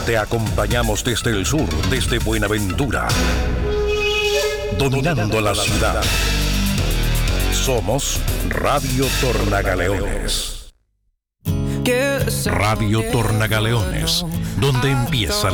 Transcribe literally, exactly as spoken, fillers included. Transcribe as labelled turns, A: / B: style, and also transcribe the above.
A: Te acompañamos desde el sur, desde Buenaventura, dominando la ciudad. Somos Radio Tornagaleones. Radio Tornagaleones, donde empieza la